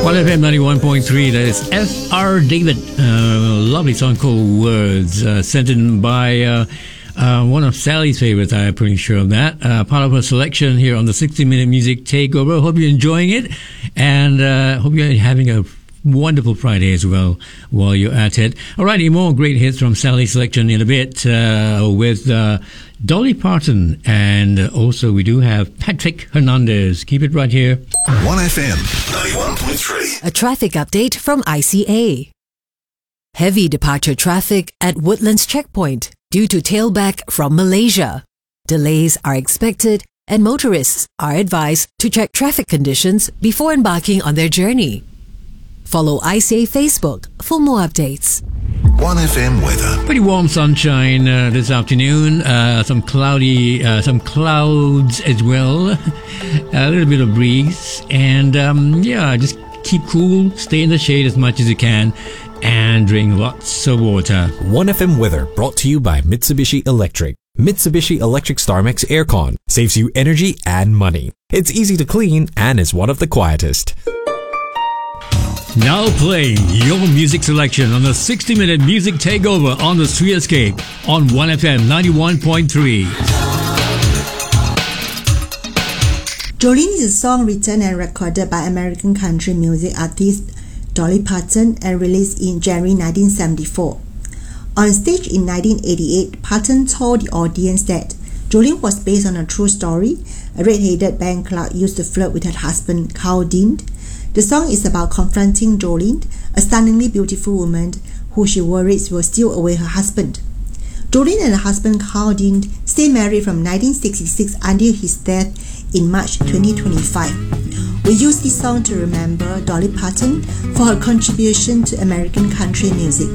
1FM 91.3, that is F.R. David. Lovely song called Words, sent in by one of Sally's favorites, I'm pretty sure of that. Part of her selection here on the 60-Minute Music Takeover. Hope you're enjoying it, and hope you're having a wonderful Friday as well while you're at it. Alrighty, more great hits from Sally's selection in a bit with Dolly Parton, and also we do have Patrick Hernandez. Keep it right here. 1FM 91.3. A traffic update from ICA. Heavy departure traffic at Woodlands Checkpoint due to tailback from Malaysia. Delays are expected and motorists are advised to check traffic conditions before embarking on their journey. Follow ICA Facebook for more updates. 1FM weather. Pretty warm sunshine this afternoon. Some cloudy, some clouds as well. A little bit of breeze, and just keep cool. Stay in the shade as much as you can, and drink lots of water. 1FM weather brought to you by Mitsubishi Electric. Mitsubishi Electric StarMax Aircon saves you energy and money. It's easy to clean and is one of the quietest. Now playing your music selection on the 60-Minute Music Takeover on the Streetscape on 1FM 91.3. Jolene is a song written and recorded by American country music artist Dolly Parton and released in January 1974. On stage in 1988, Parton told the audience that Jolene was based on a true story. A red-headed bank clerk used to flirt with her husband, Carl Dean. The song is about confronting Jolene, a stunningly beautiful woman who she worries will steal away her husband. Jolene and her husband Carl Dean stayed married from 1966 until his death in March 2025. We use this song to remember Dolly Parton for her contribution to American country music.